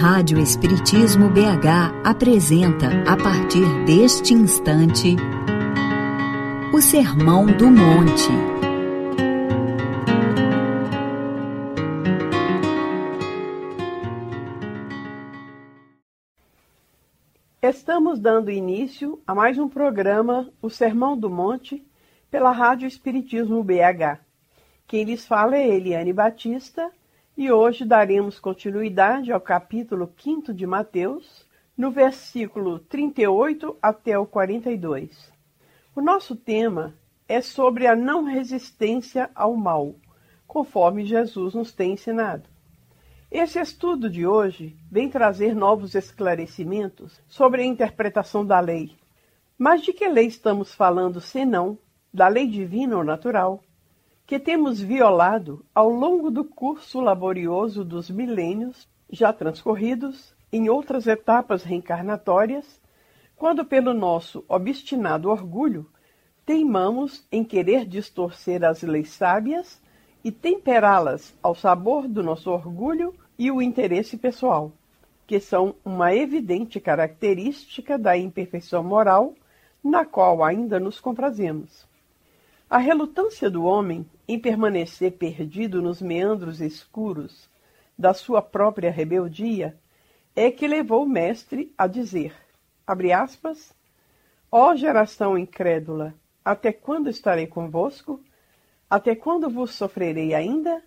Rádio Espiritismo BH apresenta, a partir deste instante, o Sermão do Monte. Estamos dando início a mais um programa, o Sermão do Monte, pela Rádio Espiritismo BH. Quem lhes fala é Eliane Batista, e hoje daremos continuidade ao capítulo 5 de Mateus, no versículo 38 até o 42. O nosso tema é sobre a não resistência ao mal, conforme Jesus nos tem ensinado. Esse estudo de hoje vem trazer novos esclarecimentos sobre a interpretação da lei. Mas de que lei estamos falando, senão da lei divina ou natural, que temos violado ao longo do curso laborioso dos milênios já transcorridos em outras etapas reencarnatórias, quando pelo nosso obstinado orgulho teimamos em querer distorcer as leis sábias e temperá-las ao sabor do nosso orgulho e o interesse pessoal, que são uma evidente característica da imperfeição moral na qual ainda nos comprazemos. A relutância do homem em permanecer perdido nos meandros escuros da sua própria rebeldia é que levou o mestre a dizer, abre aspas, ó geração incrédula, até quando estarei convosco? Até quando vos sofrerei ainda?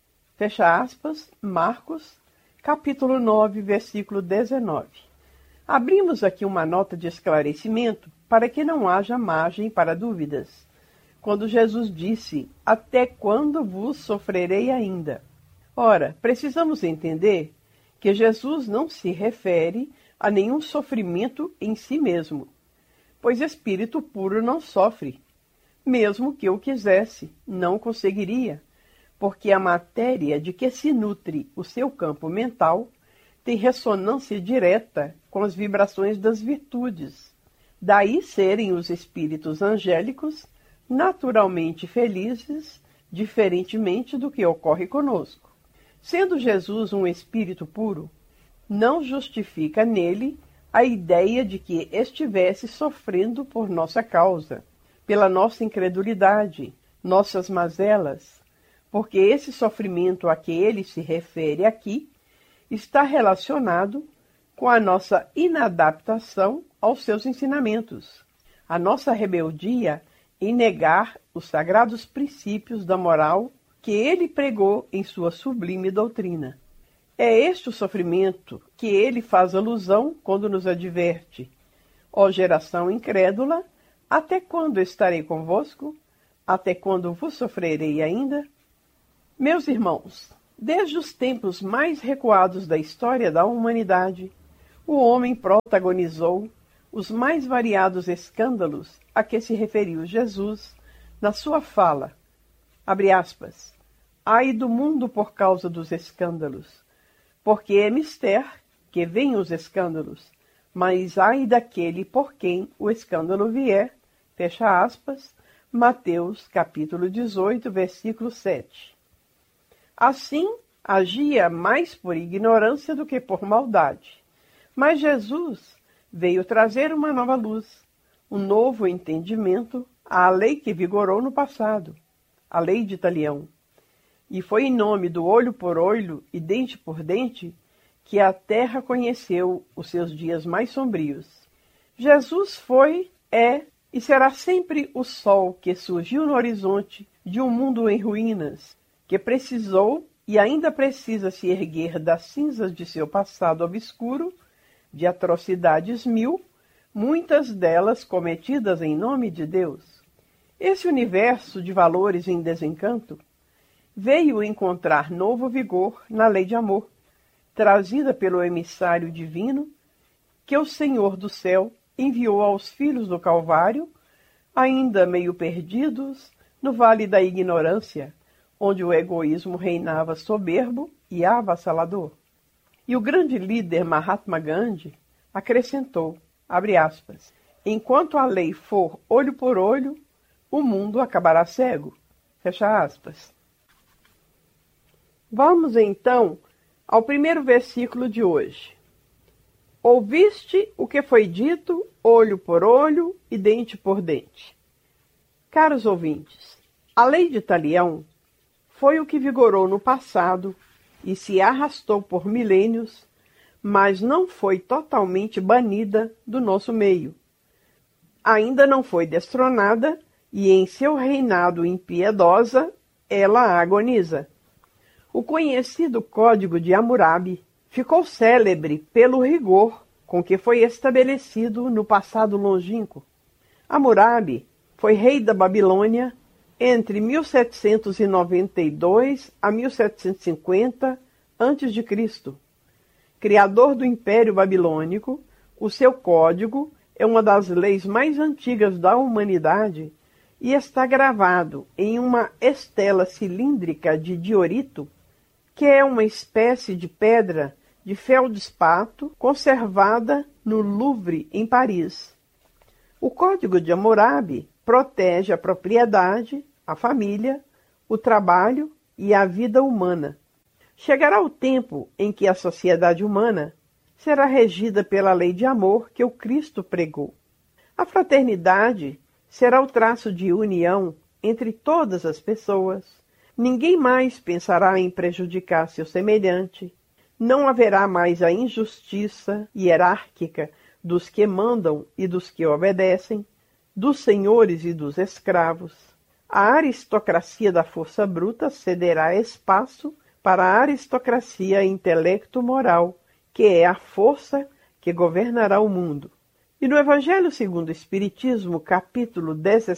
Fecha aspas, Marcos, capítulo 9, versículo 19. Abrimos aqui uma nota de esclarecimento para que não haja margem para dúvidas. Quando Jesus disse, até quando vos sofrerei ainda? Ora, precisamos entender que Jesus não se refere a nenhum sofrimento em si mesmo, pois espírito puro não sofre. Mesmo que eu quisesse, não conseguiria, porque a matéria de que se nutre o seu campo mental tem ressonância direta com as vibrações das virtudes. Daí serem os espíritos angélicos naturalmente felizes, diferentemente do que ocorre conosco. Sendo Jesus um espírito puro, não justifica nele a ideia de que estivesse sofrendo por nossa causa, pela nossa incredulidade, nossas mazelas, porque esse sofrimento a que ele se refere aqui está relacionado com a nossa inadaptação aos seus ensinamentos, a nossa rebeldia em negar os sagrados princípios da moral que ele pregou em sua sublime doutrina. É este o sofrimento que ele faz alusão quando nos adverte, ó geração incrédula, até quando estarei convosco? Até quando vos sofrerei ainda? Meus irmãos, desde os tempos mais recuados da história da humanidade, o homem protagonizou os mais variados escândalos a que se referiu Jesus na sua fala, abre aspas, ai do mundo por causa dos escândalos, porque é mister que venham os escândalos, mas ai daquele por quem o escândalo vier, fecha aspas, Mateus capítulo 18, versículo 7. Assim, agia mais por ignorância do que por maldade, mas Jesus veio trazer uma nova luz, um novo entendimento à lei que vigorou no passado, a lei de Talião. E foi em nome do olho por olho e dente por dente que a terra conheceu os seus dias mais sombrios. Jesus foi, é e será sempre o sol que surgiu no horizonte de um mundo em ruínas, que precisou e ainda precisa se erguer das cinzas de seu passado obscuro, de atrocidades mil, muitas delas cometidas em nome de Deus. Esse universo de valores em desencanto veio encontrar novo vigor na lei de amor, trazida pelo emissário divino que o Senhor do céu enviou aos filhos do Calvário, ainda meio perdidos no vale da ignorância, onde o egoísmo reinava soberbo e avassalador. E o grande líder Mahatma Gandhi acrescentou, abre aspas, enquanto a lei for olho por olho, o mundo acabará cego, fecha aspas. Vamos então ao primeiro versículo de hoje. Ouviste o que foi dito, olho por olho e dente por dente. Caros ouvintes, a lei de Talião foi o que vigorou no passado e se arrastou por milênios, mas não foi totalmente banida do nosso meio. Ainda não foi destronada e em seu reinado impiedosa ela agoniza. O conhecido Código de Hammurabi ficou célebre pelo rigor com que foi estabelecido no passado longínquo. Hammurabi foi rei da Babilônia entre 1792 a 1750 a.C. Criador do Império Babilônico, o seu código é uma das leis mais antigas da humanidade e está gravado em uma estela cilíndrica de diorito, que é uma espécie de pedra de feldspato conservada no Louvre, em Paris. O Código de Hammurabi protege a propriedade, a família, o trabalho e a vida humana. Chegará o tempo em que a sociedade humana será regida pela lei de amor que o Cristo pregou. A fraternidade será o traço de união entre todas as pessoas. Ninguém mais pensará em prejudicar seu semelhante. Não haverá mais a injustiça hierárquica dos que mandam e dos que obedecem, dos senhores e dos escravos. A aristocracia da força bruta cederá espaço para a aristocracia intelecto-moral, que é a força que governará o mundo. E no Evangelho segundo o Espiritismo, capítulo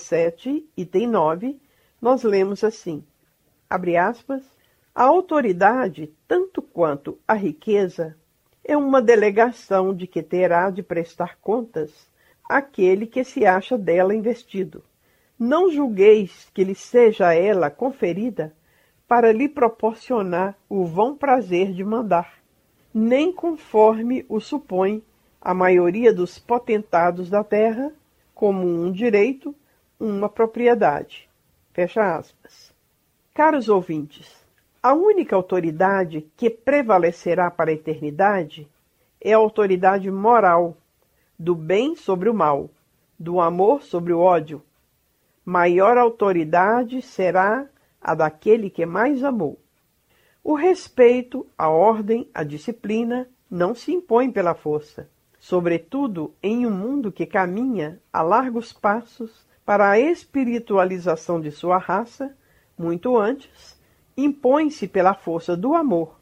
17, item 9, nós lemos assim, abre aspas, a autoridade, tanto quanto a riqueza, é uma delegação de que terá de prestar contas aquele que se acha dela investido. Não julgueis que lhe seja ela conferida para lhe proporcionar o vão prazer de mandar, nem conforme o supõe a maioria dos potentados da terra, como um direito, uma propriedade. Fecha aspas. Caros ouvintes, a única autoridade que prevalecerá para a eternidade é a autoridade moral, do bem sobre o mal, do amor sobre o ódio. Maior autoridade será a daquele que mais amou. O respeito, a ordem, a disciplina não se impõe pela força, sobretudo em um mundo que caminha a largos passos para a espiritualização de sua raça, muito antes, impõe-se pela força do amor,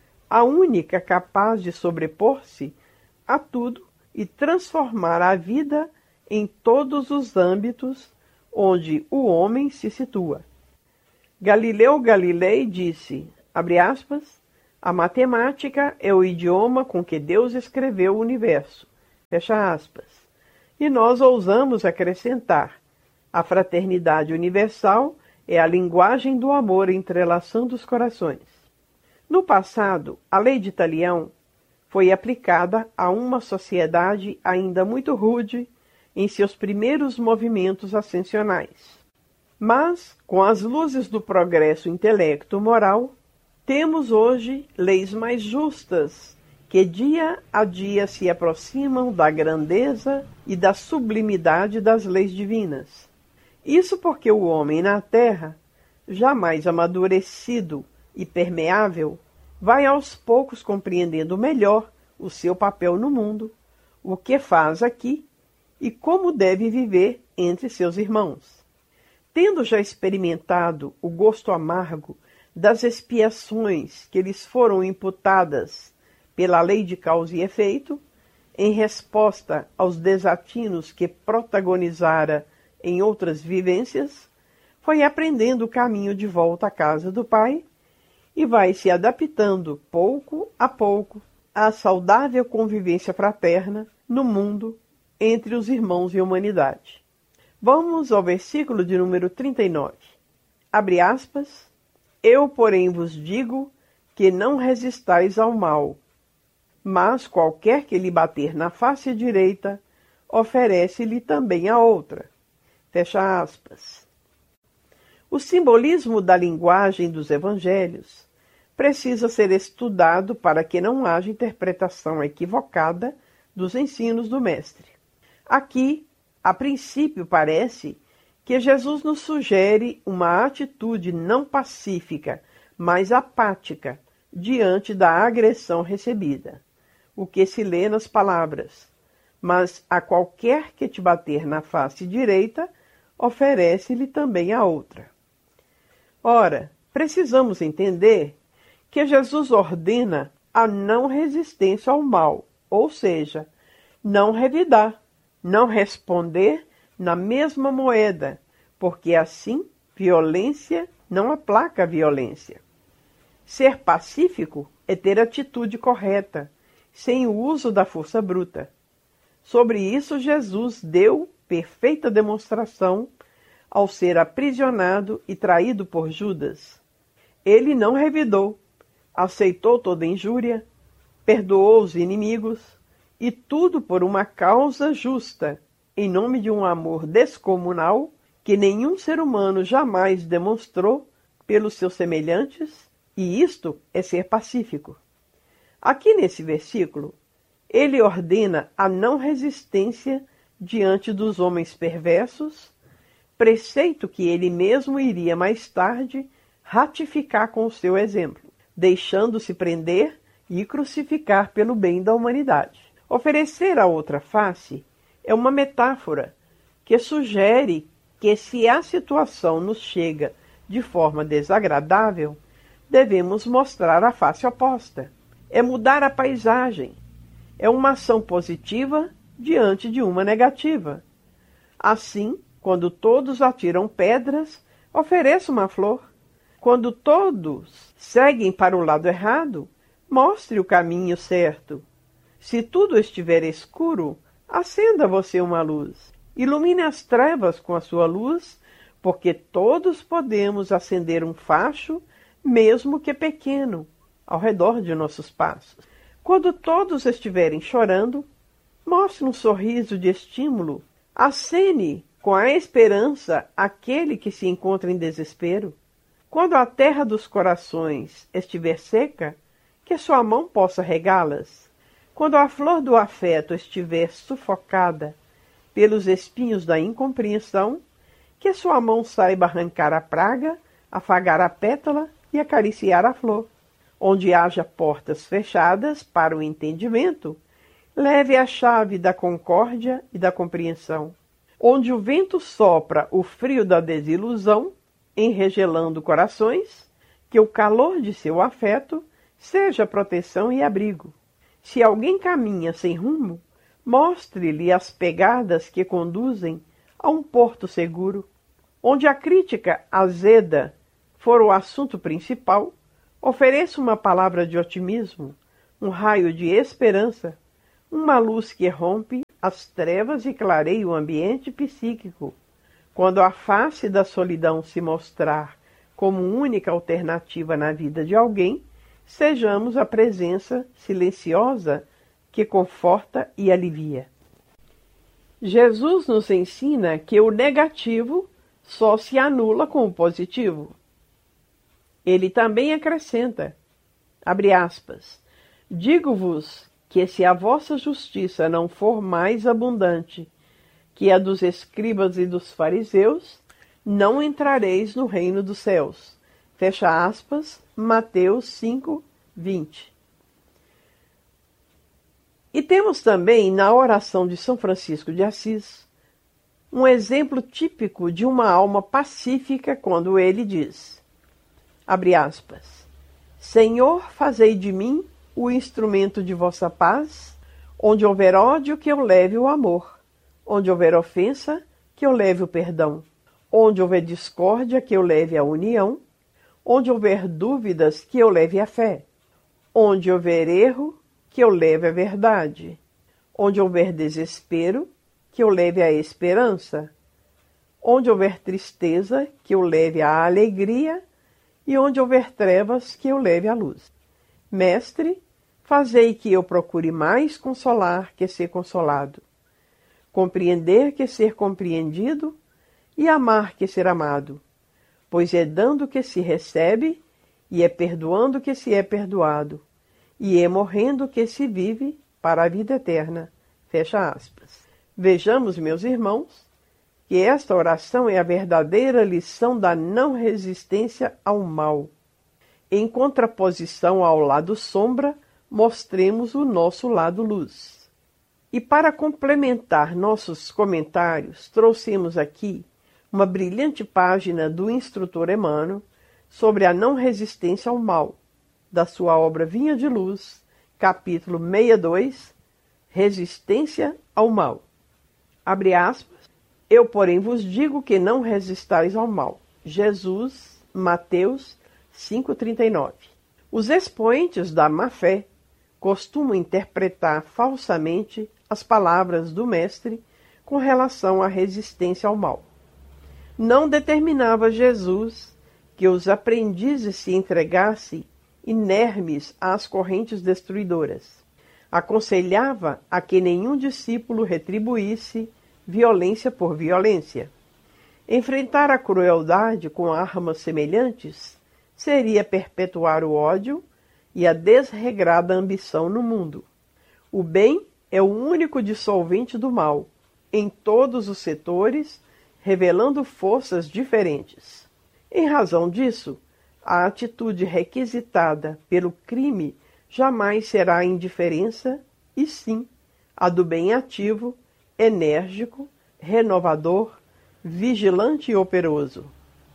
a única capaz de sobrepor-se a tudo e transformar a vida em todos os âmbitos onde o homem se situa. Galileu Galilei disse, abre aspas, a matemática é o idioma com que Deus escreveu o universo, fecha aspas. E nós ousamos acrescentar, a fraternidade universal é a linguagem do amor entrelaçando os corações. No passado, a lei de Talião foi aplicada a uma sociedade ainda muito rude em seus primeiros movimentos ascensionais. Mas, com as luzes do progresso intelecto-moral, temos hoje leis mais justas, que dia a dia se aproximam da grandeza e da sublimidade das leis divinas. Isso porque o homem na terra, jamais amadurecido e permeável, vai aos poucos compreendendo melhor o seu papel no mundo, o que faz aqui e como deve viver entre seus irmãos. Tendo já experimentado o gosto amargo das expiações que lhes foram imputadas pela lei de causa e efeito, em resposta aos desatinos que protagonizara em outras vivências, foi aprendendo o caminho de volta à casa do Pai e vai se adaptando pouco a pouco à saudável convivência fraterna no mundo entre os irmãos e a humanidade. Vamos ao versículo de número 39. Abre aspas. Eu, porém, vos digo que não resistais ao mal, mas qualquer que lhe bater na face direita, oferece-lhe também a outra. Fecha aspas. O simbolismo da linguagem dos evangelhos precisa ser estudado para que não haja interpretação equivocada dos ensinos do Mestre. Aqui, a princípio, parece que Jesus nos sugere uma atitude não pacífica, mas apática, diante da agressão recebida, o que se lê nas palavras: mas a qualquer que te bater na face direita, oferece-lhe também a outra. Ora, precisamos entender que Jesus ordena a não resistência ao mal, ou seja, não revidar, não responder na mesma moeda, porque assim violência não aplaca a violência. Ser pacífico é ter atitude correta, sem o uso da força bruta. Sobre isso, Jesus deu perfeita demonstração ao ser aprisionado e traído por Judas. Ele não revidou, aceitou toda injúria, perdoou os inimigos, e tudo por uma causa justa, em nome de um amor descomunal que nenhum ser humano jamais demonstrou pelos seus semelhantes, e isto é ser pacífico. Aqui nesse versículo, ele ordena a não resistência diante dos homens perversos, preceito que ele mesmo iria mais tarde ratificar com o seu exemplo, deixando-se prender e crucificar pelo bem da humanidade. Oferecer a outra face é uma metáfora que sugere que, se a situação nos chega de forma desagradável, devemos mostrar a face oposta. É mudar a paisagem. É uma ação positiva diante de uma negativa. Assim, quando todos atiram pedras, ofereça uma flor. Quando todos seguem para o lado errado, mostre o caminho certo. Se tudo estiver escuro, acenda você uma luz. Ilumine as trevas com a sua luz, porque todos podemos acender um facho, mesmo que pequeno, ao redor de nossos passos. Quando todos estiverem chorando, mostre um sorriso de estímulo. Acene com a esperança aquele que se encontra em desespero. Quando a terra dos corações estiver seca, que sua mão possa regá-las. Quando a flor do afeto estiver sufocada pelos espinhos da incompreensão, que sua mão saiba arrancar a praga, afagar a pétala e acariciar a flor. Onde haja portas fechadas para o entendimento, leve a chave da concórdia e da compreensão. Onde o vento sopra o frio da desilusão, enregelando corações, que o calor de seu afeto seja proteção e abrigo. Se alguém caminha sem rumo, mostre-lhe as pegadas que conduzem a um porto seguro. Onde a crítica azeda for o assunto principal, ofereça uma palavra de otimismo, um raio de esperança, uma luz que rompe as trevas e clareia o ambiente psíquico. Quando a face da solidão se mostrar como única alternativa na vida de alguém, sejamos a presença silenciosa que conforta e alivia. Jesus nos ensina que o negativo só se anula com o positivo. Ele também acrescenta, abre aspas, digo-vos que se a vossa justiça não for mais abundante que a dos escribas e dos fariseus, não entrareis no reino dos céus. Fecha aspas, Mateus 5, 20. E temos também na oração de São Francisco de Assis um exemplo típico de uma alma pacífica quando ele diz, abre aspas, Senhor, fazei de mim o instrumento de vossa paz, onde houver ódio que eu leve o amor, onde houver ofensa que eu leve o perdão, onde houver discórdia que eu leve a união, onde houver dúvidas que eu leve a fé, onde houver erro que eu leve a verdade, onde houver desespero que eu leve a esperança, onde houver tristeza que eu leve a alegria e onde houver trevas que eu leve a luz. Mestre, fazei que eu procure mais consolar que ser consolado, compreender que ser compreendido e amar que ser amado, pois é dando que se recebe e é perdoando que se é perdoado, e é morrendo que se vive para a vida eterna. Fecha aspas. Vejamos, meus irmãos, que esta oração é a verdadeira lição da não resistência ao mal. Em contraposição ao lado sombra, mostremos o nosso lado luz. E para complementar nossos comentários, trouxemos aqui uma brilhante página do instrutor Emmanuel sobre a não resistência ao mal, da sua obra Vinha de Luz, capítulo 62, Resistência ao Mal. Abre aspas. Eu, porém, vos digo que não resistais ao mal. Jesus, Mateus 5,39. Os expoentes da má-fé costumam interpretar falsamente as palavras do Mestre com relação à resistência ao mal. Não determinava Jesus que os aprendizes se entregassem inermes às correntes destruidoras. Aconselhava a que nenhum discípulo retribuísse violência por violência. Enfrentar a crueldade com armas semelhantes seria perpetuar o ódio e a desregrada ambição no mundo. O bem é o único dissolvente do mal, em todos os setores, revelando forças diferentes. Em razão disso, a atitude requisitada pelo crime jamais será a indiferença, e sim a do bem ativo, enérgico, renovador, vigilante e operoso.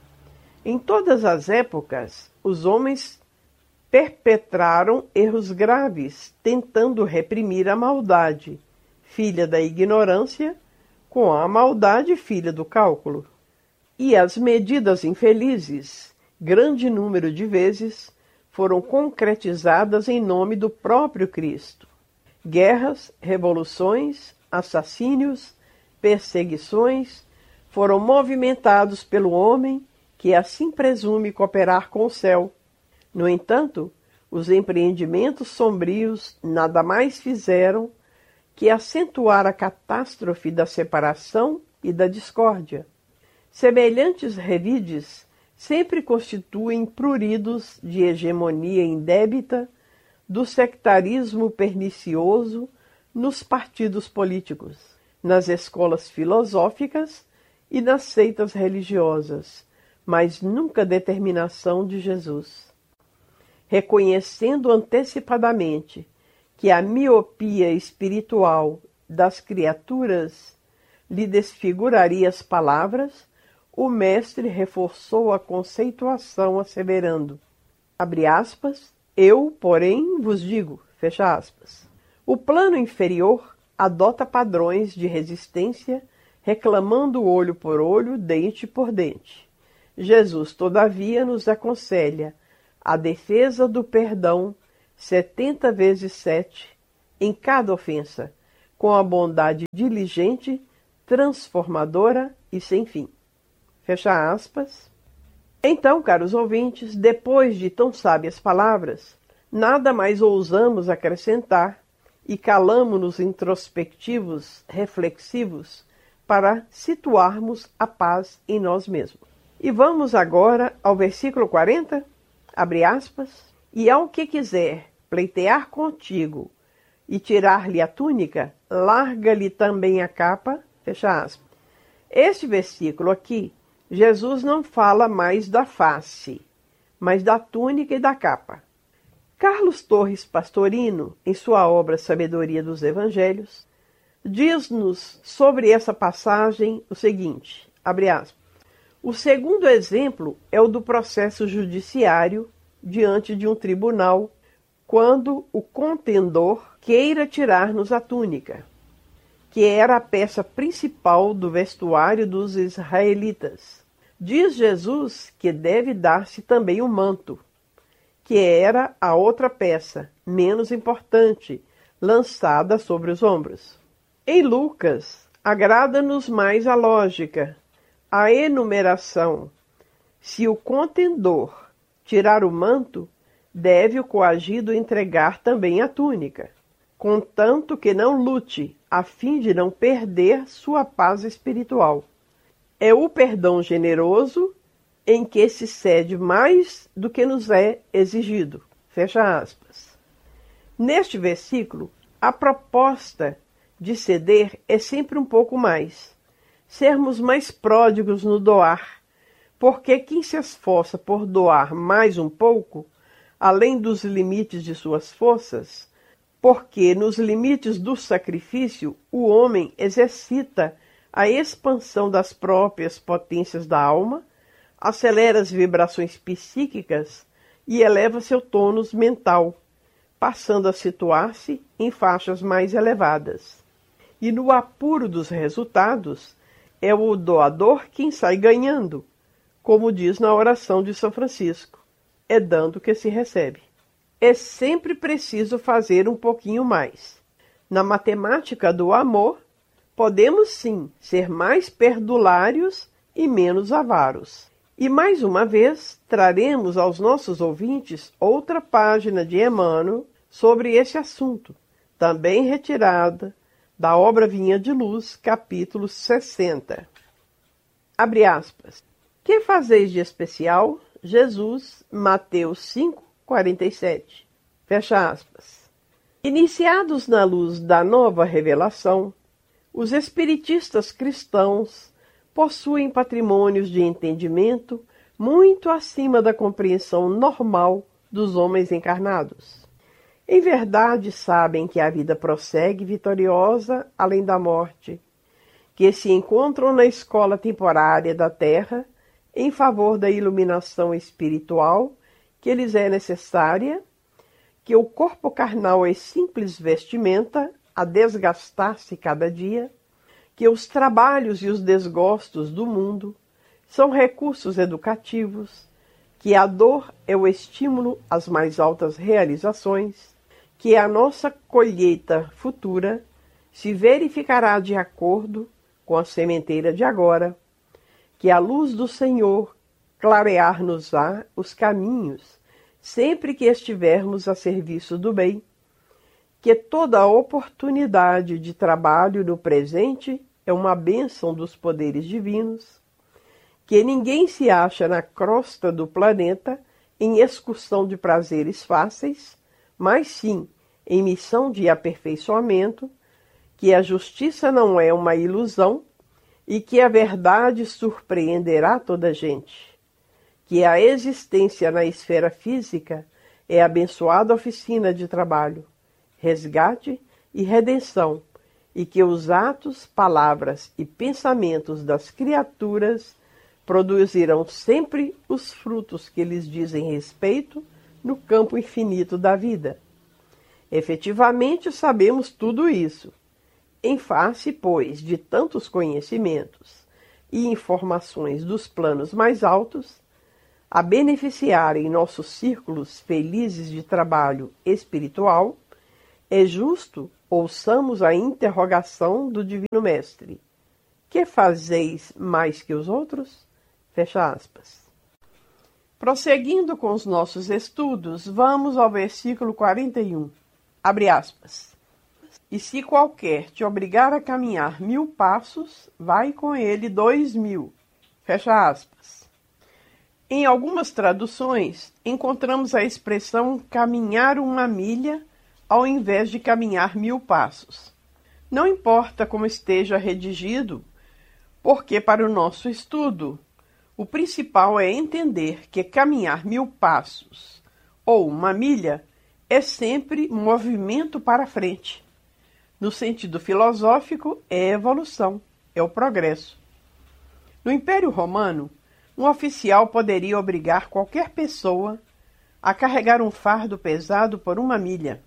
Em todas as épocas, os homens perpetraram erros graves, tentando reprimir a maldade, filha da ignorância, com a maldade, filha do cálculo. E as medidas infelizes, grande número de vezes, foram concretizadas em nome do próprio Cristo. Guerras, revoluções, assassínios, perseguições foram movimentados pelo homem que assim presume cooperar com o céu. No entanto, os empreendimentos sombrios nada mais fizeram que acentuar a catástrofe da separação e da discórdia. Semelhantes revides sempre constituem pruridos de hegemonia indébita do sectarismo pernicioso nos partidos políticos, nas escolas filosóficas e nas seitas religiosas, mas nunca determinação de Jesus. Reconhecendo antecipadamente que a miopia espiritual das criaturas lhe desfiguraria as palavras, o mestre reforçou a conceituação asseverando, abre aspas, eu, porém, vos digo, fecha aspas. O plano inferior adota padrões de resistência, reclamando olho por olho, dente por dente. Jesus, todavia, nos aconselha a defesa do perdão 70 vezes 7 em cada ofensa, com a bondade diligente, transformadora e sem fim. Fecha aspas. Então, caros ouvintes, depois de tão sábias palavras, nada mais ousamos acrescentar e calamo-nos introspectivos, reflexivos, para situarmos a paz em nós mesmos. E vamos agora ao versículo 40, abre aspas, e ao que quiser pleitear contigo e tirar-lhe a túnica, larga-lhe também a capa, fecha aspas. Este versículo aqui, Jesus não fala mais da face, mas da túnica e da capa. Carlos Torres Pastorino, em sua obra Sabedoria dos Evangelhos, diz-nos sobre essa passagem o seguinte, abre aspas, o segundo exemplo é o do processo judiciário diante de um tribunal, quando o contendor queira tirar-nos a túnica, que era a peça principal do vestuário dos israelitas. Diz Jesus que deve dar-se também o manto, que era a outra peça, menos importante, lançada sobre os ombros. Em Lucas, agrada-nos mais a lógica, a enumeração. Se o contendor tirar o manto, deve o coagido entregar também a túnica, contanto que não lute, a fim de não perder sua paz espiritual. É o perdão generoso em que se cede mais do que nos é exigido. Fecha aspas. Neste versículo, a proposta de ceder é sempre um pouco mais. Sermos mais pródigos no doar, porque quem se esforça por doar mais um pouco, além dos limites de suas forças, porque nos limites do sacrifício o homem exercita a expansão das próprias potências da alma, acelera as vibrações psíquicas e eleva seu tônus mental, passando a situar-se em faixas mais elevadas. E no apuro dos resultados, é o doador quem sai ganhando, como diz na oração de São Francisco, é dando que se recebe. É sempre preciso fazer um pouquinho mais. Na matemática do amor, podemos sim ser mais perdulários e menos avaros. E mais uma vez, traremos aos nossos ouvintes outra página de Emmanuel sobre esse assunto, também retirada da obra Vinha de Luz, capítulo 60. Abre aspas. Que fazeis de especial? Jesus, Mateus 5, 47. Fecha aspas. Iniciados na luz da nova revelação, os espiritistas cristãos possuem patrimônios de entendimento muito acima da compreensão normal dos homens encarnados. Em verdade, sabem que a vida prossegue vitoriosa além da morte, que se encontram na escola temporária da Terra em favor da iluminação espiritual que lhes é necessária, que o corpo carnal é simples vestimenta a desgastar-se cada dia, que os trabalhos e os desgostos do mundo são recursos educativos, que a dor é o estímulo às mais altas realizações, que a nossa colheita futura se verificará de acordo com a sementeira de agora, que a luz do Senhor clarear-nos-á os caminhos sempre que estivermos a serviço do bem, que toda oportunidade de trabalho no presente é uma bênção dos poderes divinos, que ninguém se acha na crosta do planeta em excursão de prazeres fáceis, mas sim em missão de aperfeiçoamento, que a justiça não é uma ilusão e que a verdade surpreenderá toda a gente, que a existência na esfera física é abençoada oficina de trabalho, resgate e redenção, e que os atos, palavras e pensamentos das criaturas produzirão sempre os frutos que lhes dizem respeito no campo infinito da vida. Efetivamente sabemos tudo isso. Em face, pois, de tantos conhecimentos e informações dos planos mais altos, a beneficiarem nossos círculos felizes de trabalho espiritual, é justo ouçamos a interrogação do Divino Mestre. Que fazeis mais que os outros? Fecha aspas. Prosseguindo com os nossos estudos, vamos ao versículo 41. Abre aspas. E se qualquer te obrigar a caminhar 1000 passos, vai com ele 2000. Fecha aspas. Em algumas traduções, encontramos a expressão caminhar 1 milha ao invés de caminhar 1000 passos. Não importa como esteja redigido, porque para o nosso estudo, o principal é entender que caminhar 1000 passos ou 1 milha é sempre movimento para frente. No sentido filosófico, é evolução, é o progresso. No Império Romano, um oficial poderia obrigar qualquer pessoa a carregar um fardo pesado por 1 milha.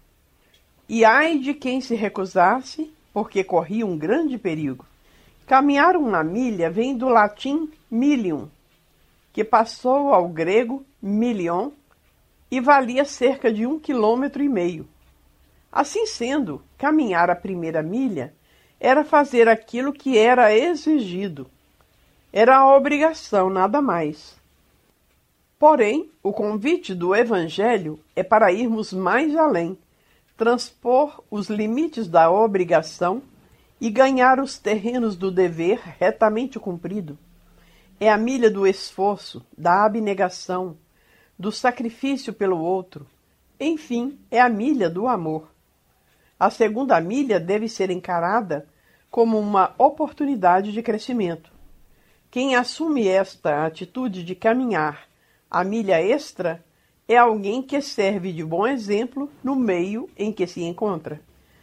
E ai de quem se recusasse, porque corria um grande perigo. Caminhar 1 milha vem do latim milium, que passou ao grego milion e valia cerca de 1,5 km. Assim sendo, caminhar a primeira milha era fazer aquilo que era exigido. Era a obrigação, nada mais. Porém, o convite do Evangelho é para irmos mais além, transpor os limites da obrigação e ganhar os terrenos do dever retamente cumprido. É a milha do esforço, da abnegação, do sacrifício pelo outro. Enfim, é a milha do amor. A segunda milha deve ser encarada como uma oportunidade de crescimento. Quem assume esta atitude de caminhar a milha extra é alguém que serve de bom exemplo no meio em que se encontra.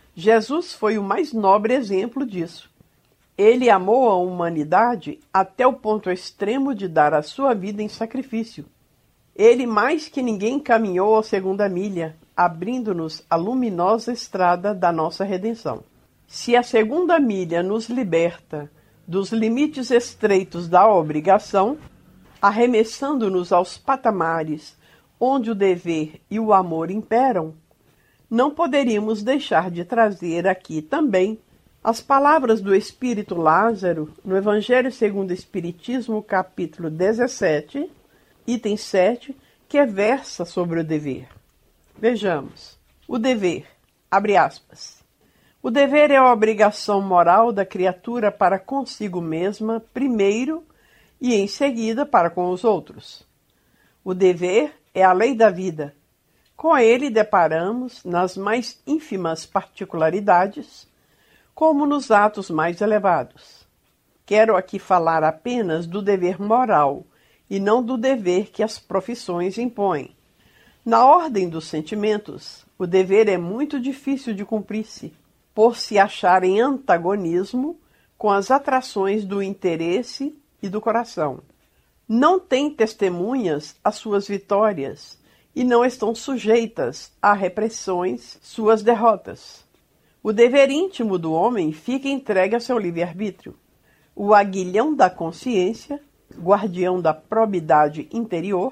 Jesus foi o mais nobre exemplo disso. Ele amou a humanidade até o ponto extremo de dar a sua vida em sacrifício. Ele mais que ninguém caminhou a segunda milha, abrindo-nos a luminosa estrada da nossa redenção. Se a segunda milha nos liberta dos limites estreitos da obrigação, arremessando-nos aos patamares onde o dever e o amor imperam, não poderíamos deixar de trazer aqui também as palavras do Espírito Lázaro no Evangelho segundo o Espiritismo, capítulo 17, item 7, que versa sobre o dever. Vejamos. O dever, abre aspas. O dever é a obrigação moral da criatura para consigo mesma, primeiro, e em seguida para com os outros. O dever é a lei da vida. Com ele deparamos nas mais ínfimas particularidades, como nos atos mais elevados. Quero aqui falar apenas do dever moral e não do dever que as profissões impõem. Na ordem dos sentimentos, o dever é muito difícil de cumprir-se, por se achar em antagonismo com as atrações do interesse e do coração. Não têm testemunhas as suas vitórias e não estão sujeitas a repressões suas derrotas. O dever íntimo do homem fica entregue a seu livre-arbítrio. O aguilhão da consciência, guardião da probidade interior,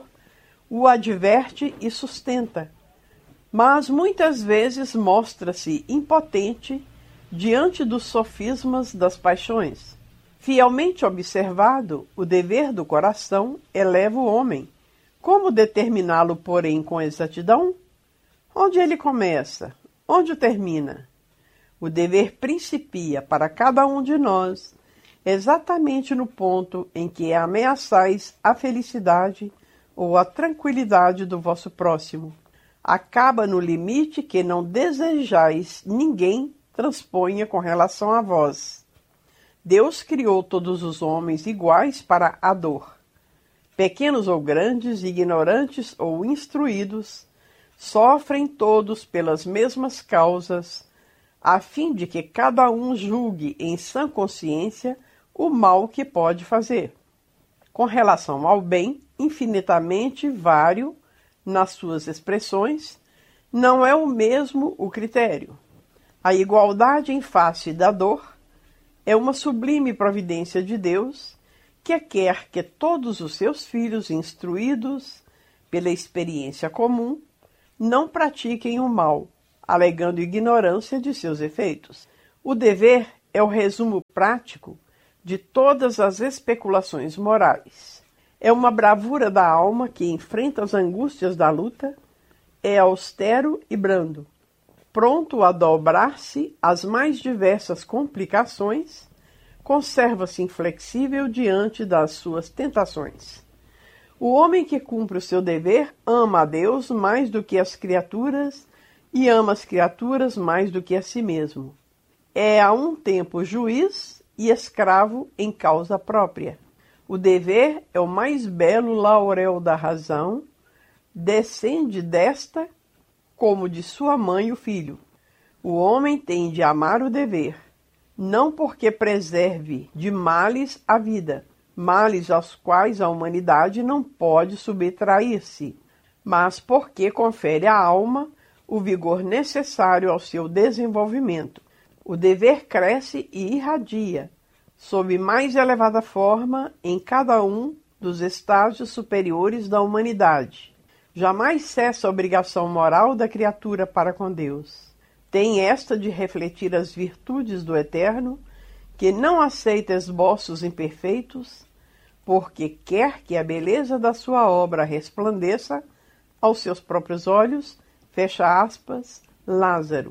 o adverte e sustenta, mas muitas vezes mostra-se impotente diante dos sofismas das paixões. Fielmente observado, o dever do coração eleva o homem. Como determiná-lo, porém, com exatidão? Onde ele começa? Onde termina? O dever principia para cada um de nós exatamente no ponto em que ameaçais a felicidade ou a tranquilidade do vosso próximo. Acaba no limite que não desejais ninguém transponha com relação a vós. Deus criou todos os homens iguais para a dor. Pequenos ou grandes, ignorantes ou instruídos, sofrem todos pelas mesmas causas, a fim de que cada um julgue em sã consciência o mal que pode fazer. Com relação ao bem, infinitamente vário nas suas expressões, não é o mesmo o critério. A igualdade em face da dor é uma sublime providência de Deus que quer que todos os seus filhos instruídos pela experiência comum não pratiquem o mal, alegando ignorância de seus efeitos. O dever é o resumo prático de todas as especulações morais. É uma bravura da alma que enfrenta as angústias da luta, é austero e brando, pronto a dobrar-se às mais diversas complicações, conserva-se inflexível diante das suas tentações. O homem que cumpre o seu dever ama a Deus mais do que as criaturas e ama as criaturas mais do que a si mesmo. É a um tempo juiz e escravo em causa própria. O dever é o mais belo laurel da razão, descende desta como de sua mãe o filho. O homem tem de amar o dever, não porque preserve de males a vida, males aos quais a humanidade não pode subtrair-se, mas porque confere à alma o vigor necessário ao seu desenvolvimento. O dever cresce e irradia, sob mais elevada forma, em cada um dos estágios superiores da humanidade. Jamais cessa a obrigação moral da criatura para com Deus. Tem esta de refletir as virtudes do Eterno, que não aceita esboços imperfeitos, porque quer que a beleza da sua obra resplandeça aos seus próprios olhos, fecha aspas, Lázaro.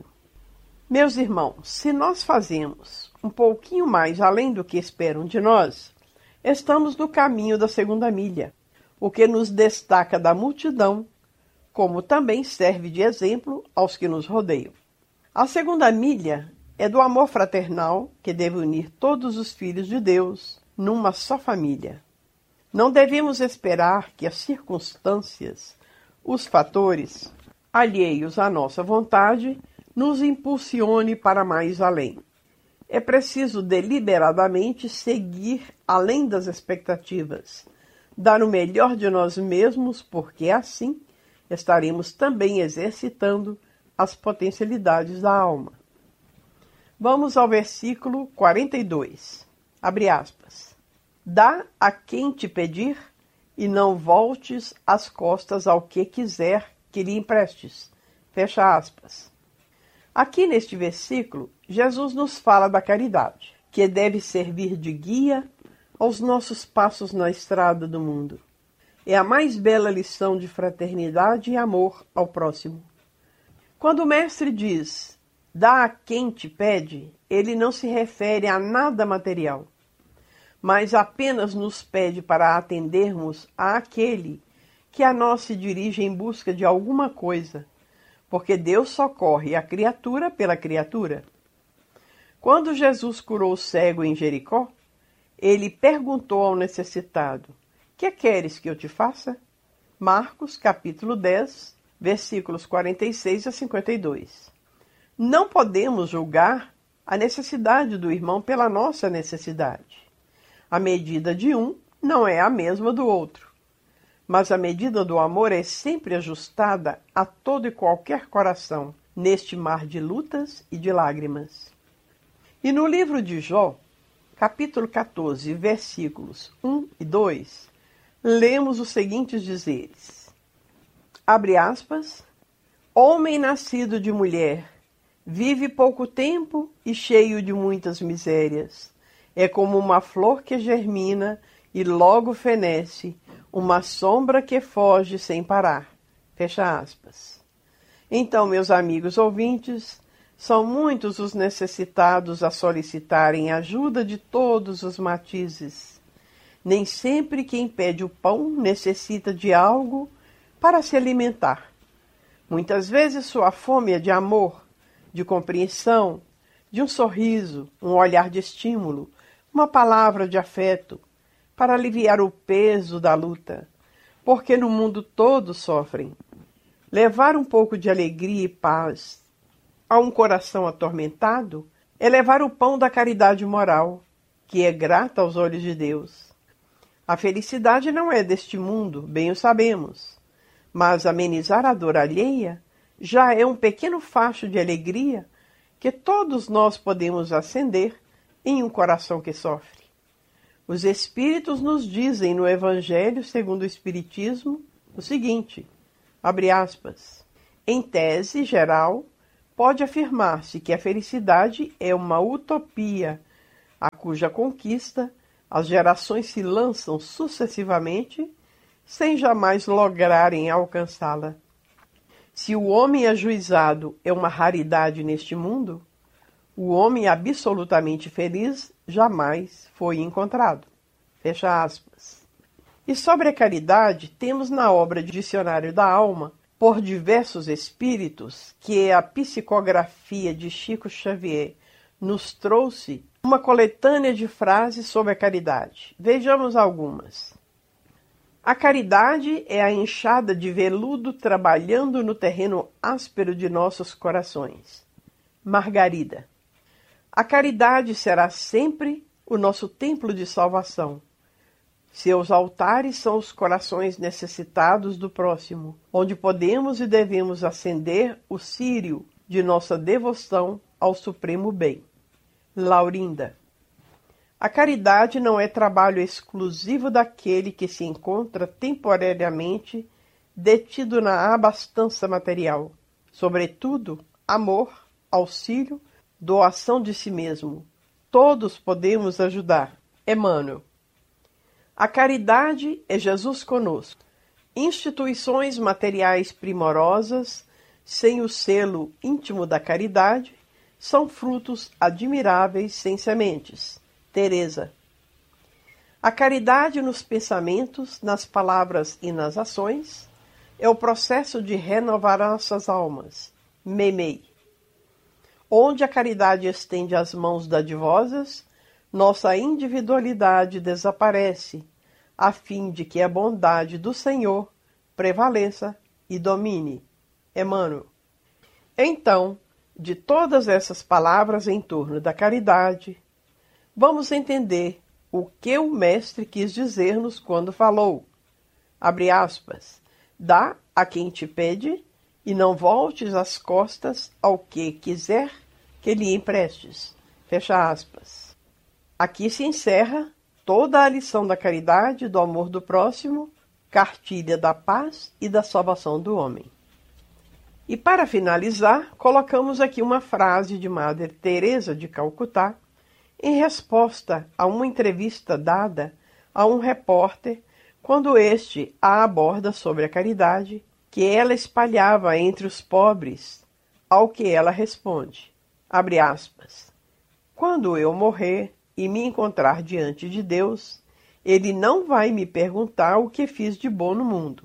Meus irmãos, se nós fazemos um pouquinho mais além do que esperam de nós, Estamos no caminho da segunda milha, o que nos destaca da multidão, como também serve de exemplo aos que nos rodeiam. A segunda milha é do amor fraternal que deve unir todos os filhos de Deus numa só família. Não devemos esperar que as circunstâncias, os fatores, alheios à nossa vontade, nos impulsione para mais além. É preciso deliberadamente seguir além das expectativas, dar o melhor de nós mesmos, porque assim estaremos também exercitando as potencialidades da alma. Vamos ao versículo 42. Abre aspas. Dá a quem te pedir, e não voltes as costas ao que quiser que lhe emprestes. Fecha aspas. Aqui neste versículo, Jesus nos fala da caridade, que deve servir de guia aos nossos passos na estrada do mundo. É a mais bela lição de fraternidade e amor ao próximo. Quando o mestre diz, dá a quem te pede, ele não se refere a nada material, mas apenas nos pede para atendermos àquele que a nós se dirige em busca de alguma coisa, porque Deus socorre a criatura pela criatura. Quando Jesus curou o cego em Jericó, ele perguntou ao necessitado, que queres que eu te faça? Marcos, capítulo 10, versículos 46 a 52. Não podemos julgar a necessidade do irmão pela nossa necessidade. A medida de um não é a mesma do outro, mas a medida do amor é sempre ajustada a todo e qualquer coração, neste mar de lutas e de lágrimas. E no livro de Jó, capítulo 14, versículos 1 e 2, lemos os seguintes dizeres. Abre aspas. Homem nascido de mulher, vive pouco tempo e cheio de muitas misérias. É como uma flor que germina e logo fenece, uma sombra que foge sem parar. Fecha aspas. Então, meus amigos ouvintes, são muitos os necessitados a solicitarem ajuda de todos os matizes. Nem sempre quem pede o pão necessita de algo para se alimentar. Muitas vezes sua fome é de amor, de compreensão, de um sorriso, um olhar de estímulo, uma palavra de afeto, para aliviar o peso da luta, porque no mundo todos sofrem. Levar um pouco de alegria e paz a um coração atormentado é levar o pão da caridade moral, que é grata aos olhos de Deus. A felicidade não é deste mundo, bem o sabemos, mas amenizar a dor alheia já é um pequeno facho de alegria que todos nós podemos acender em um coração que sofre. Os Espíritos nos dizem no Evangelho segundo o Espiritismo o seguinte, abre aspas, em tese geral, pode afirmar-se que a felicidade é uma utopia, a cuja conquista as gerações se lançam sucessivamente, sem jamais lograrem alcançá-la. Se o homem ajuizado é uma raridade neste mundo, o homem absolutamente feliz jamais foi encontrado. Fecha aspas. E sobre a caridade, temos na obra Dicionário da Alma, por diversos espíritos, que a psicografia de Chico Xavier nos trouxe uma coletânea de frases sobre a caridade. Vejamos algumas. A caridade é a enxada de veludo trabalhando no terreno áspero de nossos corações. Margarida. A caridade será sempre o nosso templo de salvação. Seus altares são os corações necessitados do próximo, onde podemos e devemos acender o círio de nossa devoção ao supremo bem. Laurinda. A caridade não é trabalho exclusivo daquele que se encontra temporariamente detido na abastança material. Sobretudo, amor, auxílio, doação de si mesmo. Todos podemos ajudar. Emmanuel. A caridade é Jesus conosco. Instituições materiais primorosas, sem o selo íntimo da caridade, são frutos admiráveis sem sementes. Teresa. A caridade nos pensamentos, nas palavras e nas ações é o processo de renovar nossas almas. Memei. Onde a caridade estende as mãos dadivosas, nossa individualidade desaparece, a fim de que a bondade do Senhor prevaleça e domine. Emmanuel. Então, de todas essas palavras em torno da caridade, vamos entender o que o Mestre quis dizer-nos quando falou, abre aspas, dá a quem te pede e não voltes as costas ao que quiser que lhe emprestes, fecha aspas. Aqui se encerra toda a lição da caridade, do amor do próximo, cartilha da paz e da salvação do homem. E para finalizar, colocamos aqui uma frase de Madre Teresa de Calcutá, em resposta a uma entrevista dada a um repórter quando este a aborda sobre a caridade que ela espalhava entre os pobres, ao que ela responde, abre aspas, quando eu morrer e me encontrar diante de Deus, Ele não vai me perguntar o que fiz de bom no mundo,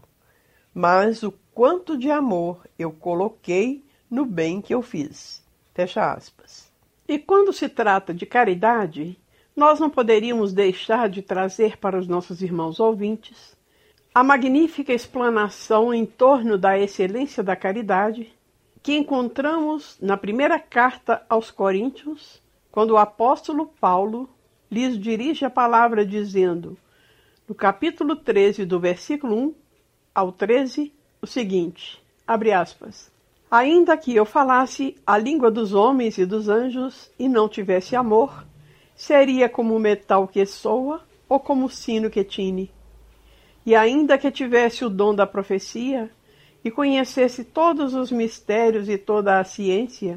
mas o quanto de amor eu coloquei no bem que eu fiz. Fecha aspas. E quando se trata de caridade, nós não poderíamos deixar de trazer para os nossos irmãos ouvintes a magnífica explanação em torno da excelência da caridade que encontramos na primeira carta aos Coríntios, quando o apóstolo Paulo lhes dirige a palavra dizendo, no capítulo 13, do versículo 1 ao 13, o seguinte, abre aspas, ainda que eu falasse a língua dos homens e dos anjos e não tivesse amor, seria como o metal que soa ou como o sino que tine. E ainda que tivesse o dom da profecia e conhecesse todos os mistérios e toda a ciência,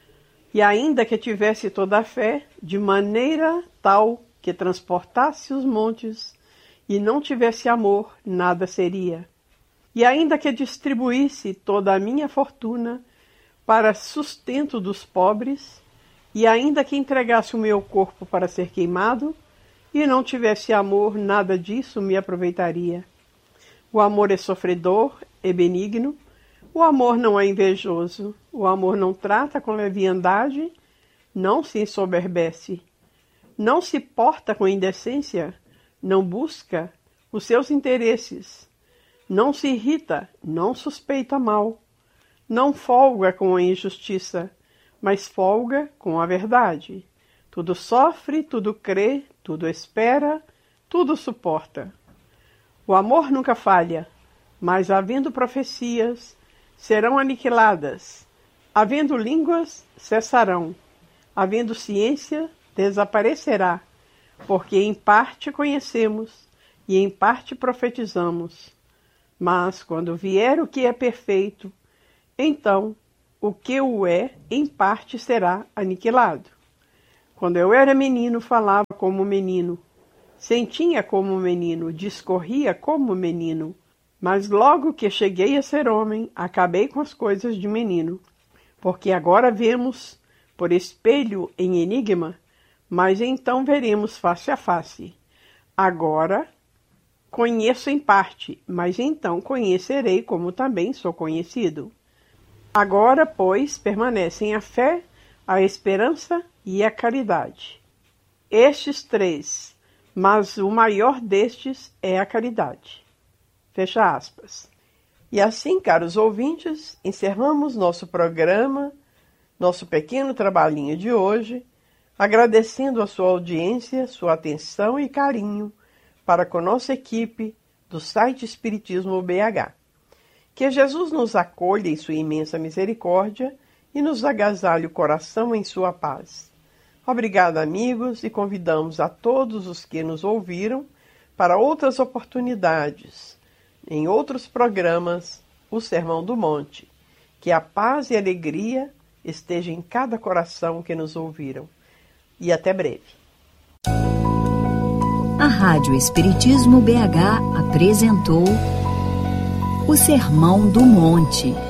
e ainda que tivesse toda a fé, de maneira tal que transportasse os montes e não tivesse amor, nada seria. E ainda que distribuísse toda a minha fortuna para sustento dos pobres, e ainda que entregasse o meu corpo para ser queimado, e não tivesse amor, nada disso me aproveitaria. O amor é sofredor, é benigno, o amor não é invejoso, o amor não trata com leviandade, não se ensoberbece, não se porta com indecência, não busca os seus interesses, não se irrita, não suspeita mal, não folga com a injustiça, mas folga com a verdade. Tudo sofre, tudo crê, tudo espera, tudo suporta. O amor nunca falha, mas havendo profecias, serão aniquiladas. Havendo línguas, cessarão. Havendo ciência, desaparecerá. Porque em parte conhecemos e em parte profetizamos. Mas quando vier o que é perfeito, então o que o é, em parte será aniquilado. Quando eu era menino, falava como menino, sentia como menino, discorria como menino. Mas logo que cheguei a ser homem, acabei com as coisas de menino. Porque agora vemos por espelho em enigma, mas então veremos face a face. Agora conheço em parte, mas então conhecerei como também sou conhecido. Agora, pois, permanecem a fé, a esperança e a caridade. Estes três, mas o maior destes é a caridade. Fecha aspas. E assim, caros ouvintes, encerramos nosso programa, nosso pequeno trabalhinho de hoje, agradecendo a sua audiência, sua atenção e carinho para com nossa equipe do site Espiritismo BH. Que Jesus nos acolha em sua imensa misericórdia e nos agasalhe o coração em sua paz. Obrigada, amigos, e convidamos a todos os que nos ouviram para outras oportunidades, em outros programas, o Sermão do Monte. Que a paz e a alegria esteja em cada coração que nos ouviram. E até breve. A Rádio Espiritismo BH apresentou o Sermão do Monte.